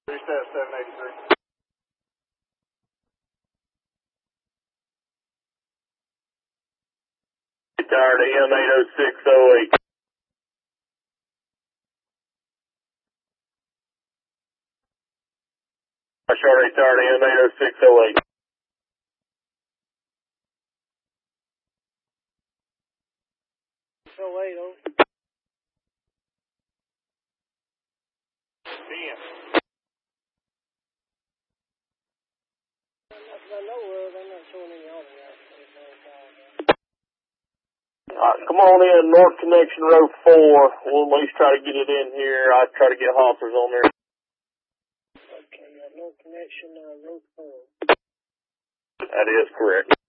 Reset 783. Tired AM 80608. Charlotte tired AM 80608. So wait, over. PM. Nothing I know of. I'm not showing any on it. Come on in, North Connection Road 4. We'll at least try to get it in here. I'll try to get hoppers on there. Okay, no connection, road 4. That is correct.